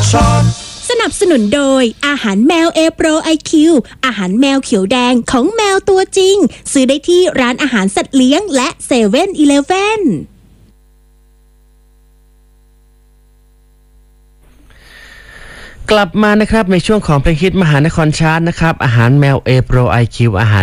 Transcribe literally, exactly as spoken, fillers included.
สนับสนุนโดยอาหารแมว A Pro ไอ คิว อาหารแมวเขียวแดงของแมวตัวจริงซื้อได้ที่ร้านอาหารสัตว์เลี้ยงและเซเว่นอีเลฟเว่นกลับมานะครับในช่วงของเพลงฮิตมหานครชาร์ตนะครับอาหารแมว A Pro ไอ คิว อาหาร